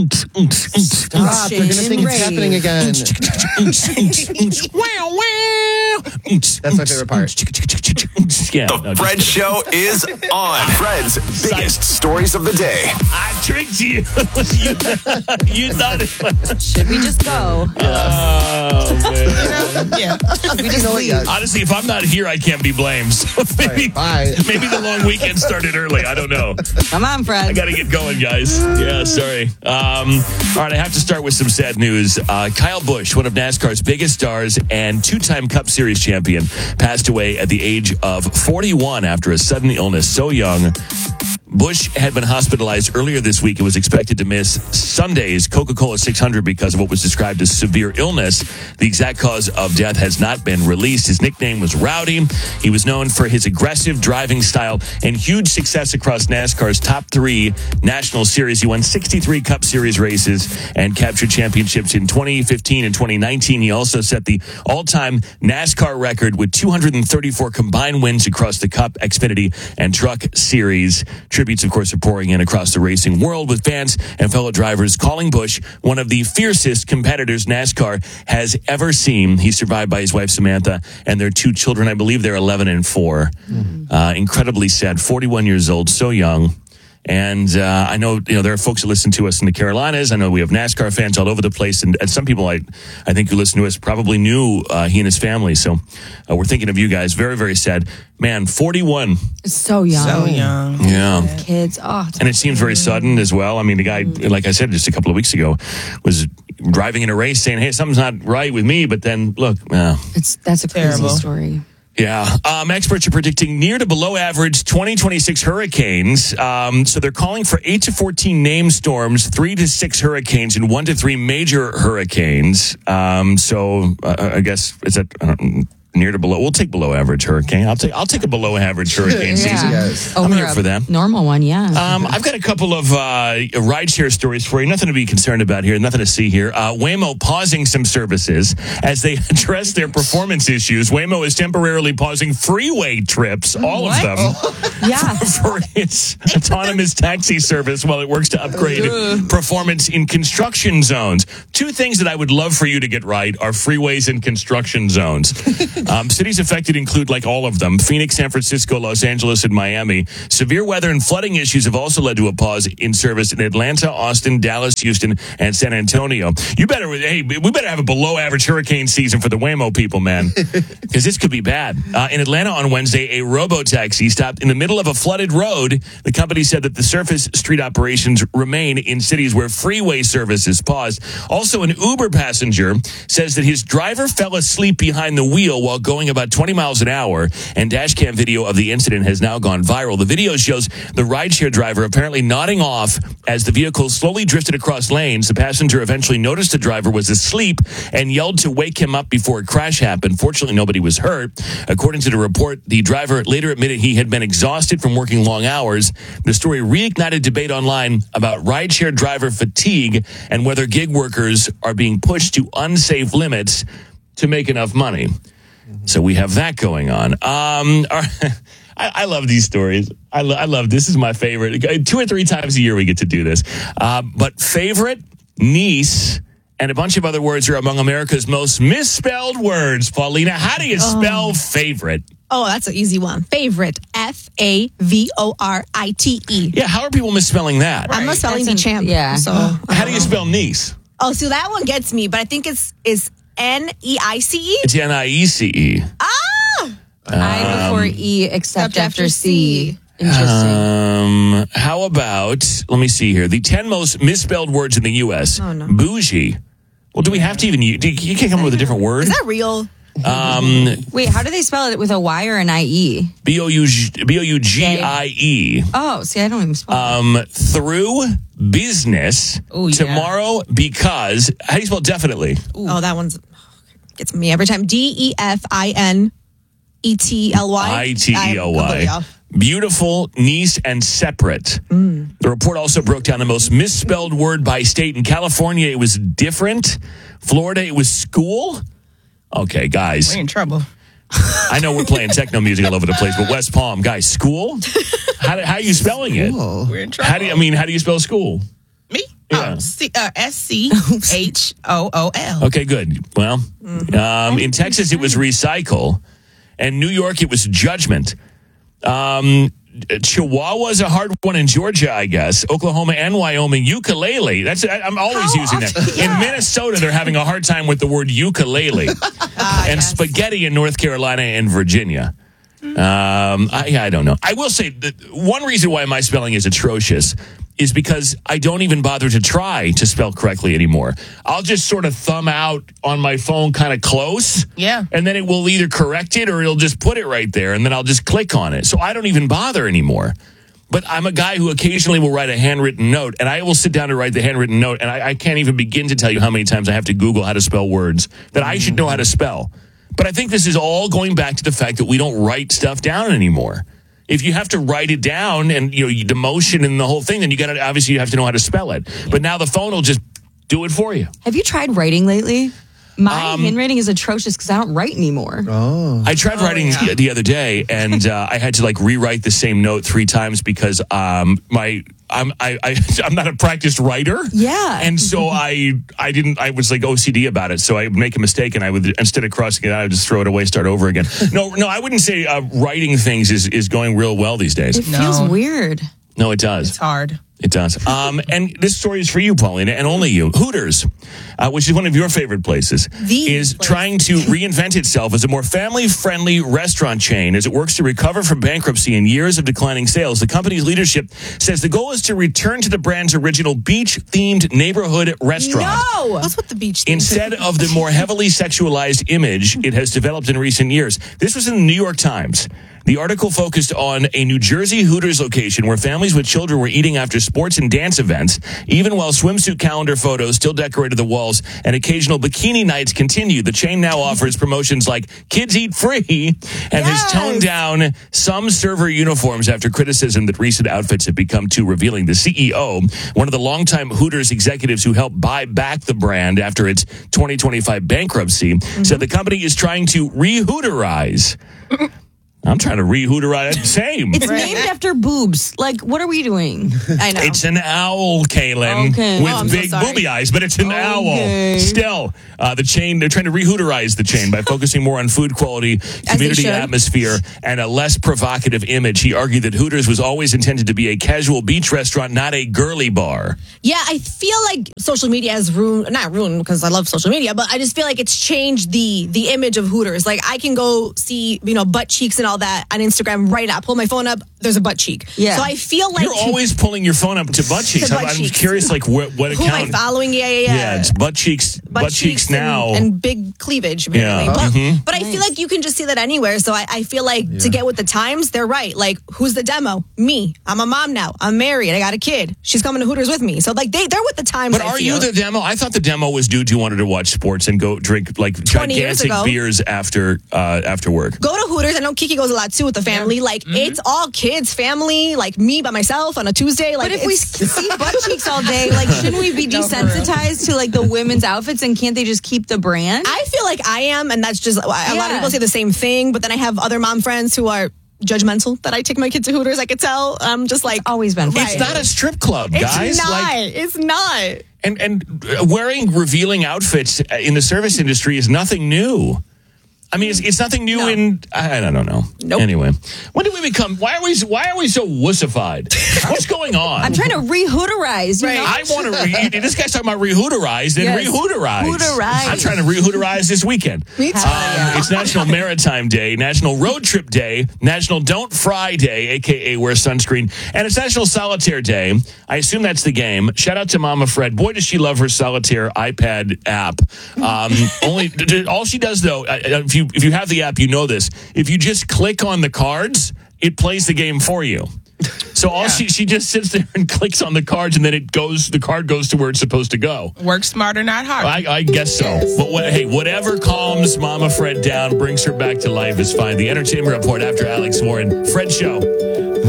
Stop. They're going to think it's happening again. That's my favorite part. The Fred Show is on. Fred's biggest stories of the day. I tricked you. You thought it. Should we just go? Oh, man. Yeah. We just leave. Honestly, if I'm not here, I can't be blamed. So maybe, Bye. maybe the long weekend started early. I don't know. Come on, Fred. I got to get going, guys. Yeah, sorry. All right, I have to start with some sad news. Kyle Busch, one of NASCAR's biggest stars and two-time Cup Series champion, passed away at the age of 41 after a sudden illness. So young. Busch had been hospitalized earlier this week and was expected to miss Sunday's Coca-Cola 600 because of what was described as severe illness. The exact cause of death has not been released. His nickname was Rowdy. He was known for his aggressive driving style and huge success across NASCAR's top 3 national series. He won 63 Cup Series races and captured championships in 2015 and 2019. He also set the all-time NASCAR record with 234 combined wins across the Cup, Xfinity, and Truck Series. Tributes, of course, are pouring in across the racing world, with fans and fellow drivers calling Busch one of the fiercest competitors NASCAR has ever seen. He's survived by his wife, Samantha, and their 2 children. I believe they're 11 and 4. Incredibly sad. 41 years old, so young. And I know, there are folks that listen to us in the Carolinas. I know we have NASCAR fans all over the place. And some people I think who listen to us probably knew he and his family. So we're thinking of you guys. Very, very sad. Man, 41. So young. So young. Yeah. Kids. Oh, And it seems very sudden as well. I mean, the guy, like I said, just a couple of weeks ago, was driving in a race saying, hey, something's not right with me. But then, look. that's a crazy story. Yeah. Experts are predicting near to below average 2026 hurricanes. So they're calling for 8 to 14 named storms, 3 to 6 hurricanes, and 1 to 3 major hurricanes. I guess it's near to below. We'll take below average hurricane. I'll take a below average hurricane season. Yes. I'm here for that. Normal one, yeah. I've got a couple of rideshare stories for you. Nothing to be concerned about here. Nothing to see here. Waymo pausing some services as they address their performance issues. Waymo is temporarily pausing freeway trips, all of them, for its autonomous taxi service while it works to upgrade performance in construction zones. 2 things that I would love for you to get right are freeways and construction zones. Cities affected include, like all of them, Phoenix, San Francisco, Los Angeles, and Miami. Severe weather and flooding issues have also led to a pause in service in Atlanta, Austin, Dallas, Houston, and San Antonio. We better have a below average hurricane season for the Waymo people, man, because this could be bad. In Atlanta on Wednesday, a robo-taxi stopped in the middle of a flooded road. The company said that the surface street operations remain in cities where freeway service is paused. Also, an Uber passenger says that his driver fell asleep behind the wheel while going about 20 miles an hour, and dashcam video of the incident has now gone viral. The video shows the rideshare driver apparently nodding off as the vehicle slowly drifted across lanes. The passenger eventually noticed the driver was asleep and yelled to wake him up before a crash happened. Fortunately, nobody was hurt. According to the report, the driver later admitted he had been exhausted from working long hours. The story reignited debate online about rideshare driver fatigue and whether gig workers are being pushed to unsafe limits to make enough money. So we have that going on. I love these stories. I love this. Is my favorite. 2 or 3 times a year we get to do this. But favorite, niece, and a bunch of other words are among America's most misspelled words. Paulina, how do you spell favorite? Oh, that's an easy one. Favorite. Favorite. Yeah, how are people misspelling that? I'm misspelling the champ. Yeah. So How do you spell niece? Oh, so that one gets me, but I think it's N-E-I-C-E. It's N-I-E-C-E. I before E, except after C. Interesting. How about, let me see here, the 10 most misspelled words in the U.S. Oh, no. Bougie. Well, do we have to even use, you can't come up with a different word? Is that real? Wait, how do they spell it with a Y or an I-E? B-O-U-G-I-E. Oh, see, I don't even spell it. Through business. Ooh, yeah. Tomorrow because, how do you spell definitely? Ooh. Oh, that one's gets me every time. D-E-F-I-N-E-T-L-Y. I-T-E-L-Y. Beautiful, niece, and separate. The report also broke down the most misspelled word by state. In California, it was different. Florida, it was school. Okay, guys. We're in trouble. I know we're playing techno music all over the place, but West Palm, guys, school? How are you spelling it? We're in trouble. How do you spell school? Me? Yeah. SCHOOL. Okay, good. Well, in Texas, it was recycle. And New York, it was judgment. Chihuahua's a hard one in Georgia, I guess. Oklahoma and Wyoming, ukulele. I'm always using that. In Minnesota, they're having a hard time with the word ukulele. And spaghetti in North Carolina and Virginia. I don't know. I will say that one reason why my spelling is atrocious is because I don't even bother to try to spell correctly anymore. I'll just sort of thumb out on my phone kind of close. Yeah. And then it will either correct it or it'll just put it right there, and then I'll just click on it. So I don't even bother anymore. But I'm a guy who occasionally will write a handwritten note, and I will sit down to write the handwritten note, and I can't even begin to tell you how many times I have to Google how to spell words that I should know how to spell. But I think this is all going back to the fact that we don't write stuff down anymore. If you have to write it down and the motion and the whole thing, then you have to know how to spell it. But now the phone will just do it for you. Have you tried writing lately? My handwriting is atrocious because I don't write anymore. I tried writing the other day, and I had to rewrite the same note 3 times because I'm not a practiced writer. Yeah. And so I was OCD about it. So I would make a mistake, and I would, instead of crossing it out, I would just throw it away, start over again. No, I wouldn't say writing things is going real well these days. It feels weird. No, it does. It's hard. It does. And this story is for you, Paulina, and only you. Hooters, which is one of your favorite places, trying to reinvent itself as a more family-friendly restaurant chain as it works to recover from bankruptcy and years of declining sales. The company's leadership says the goal is to return to the brand's original beach-themed neighborhood restaurant. No! What's with the beach? Instead of the more heavily sexualized image it has developed in recent years. This was in the New York Times. The article focused on a New Jersey Hooters location where families with children were eating after sports and dance events, even while swimsuit calendar photos still decorated the walls and occasional bikini nights continued. The chain now offers promotions like Kids Eat Free and has toned down some server uniforms after criticism that recent outfits have become too revealing. The CEO, one of the longtime Hooters executives who helped buy back the brand after its 2025 bankruptcy, said the company is trying to re-Hooterize. I'm trying to re-Hooterize. Same. It's named after boobs. What are we doing? I know. It's an owl, Kaylin, Okay. with big booby eyes, but it's an owl. Still, the chain, they're trying to re-Hooterize the chain by focusing more on food quality, community atmosphere, and a less provocative image. He argued that Hooters was always intended to be a casual beach restaurant, not a girly bar. Yeah, I feel like social media has not ruined because I love social media, but I just feel like it's changed the image of Hooters. I can go see, butt cheeks and all that on Instagram right now. Pull my phone up, there's a butt cheek. Yeah. So I feel like You're always pulling your phone up to butt cheeks. I'm curious, what account? Who am I following? Yeah. It's butt cheeks now. And big cleavage, apparently. But I feel like you can just see that anywhere. So I feel like to get with the times, they're right. Who's the demo? Me. I'm a mom now. I'm married. I got a kid. She's coming to Hooters with me. So they're with the times. But are you the demo? I thought the demo was dudes who wanted to watch sports and go drink gigantic beers after work. Go to Hooters. I know Kiki goes a lot too with the family. It's all kids, family, me by myself on a Tuesday. But if we see butt cheeks all day, shouldn't we be desensitized to the women's outfits, and can't they just keep the brand? I feel like I am, and that's just a lot of people say the same thing. But then I have other mom friends who are judgmental that I take my kid to Hooters. I could tell. I'm just it's always been. It's not a strip club, guys. It's not. And wearing revealing outfits in the service industry is nothing new. I mean, it's nothing new I don't know. Nope. Anyway, when did we become? Why are we so wussified? What's going on? I'm trying to re-Hooterize. Right. I want to. This guy's talking about re-Hooterize and re-Hooterize. Hooterize. I'm trying to re-Hooterize this weekend. Me too. It's National Maritime Day, National Road Trip Day, National Don't Fry Day, aka wear sunscreen, and it's National Solitaire Day. I assume that's the game. Shout out to Mama Fred. Boy, does she love her Solitaire iPad app. All she does though, if you have the app, you know this. If you just click on the cards, it plays the game for you. So she just sits there and clicks on the cards, and then the card goes to where it's supposed to go. Work smarter, not harder. I guess so. But whatever calms Mama Fred down, brings her back to life is fine. The Entertainment Report after Alex Warren. Fred Show.